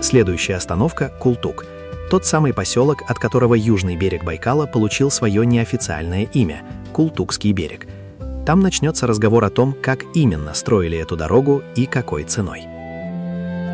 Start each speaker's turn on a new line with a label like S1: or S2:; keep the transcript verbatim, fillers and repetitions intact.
S1: Следующая остановка – Култук, тот самый поселок, от которого южный берег Байкала получил свое неофициальное имя – Култукский берег. Там начнется разговор о том, как именно строили эту дорогу и какой ценой.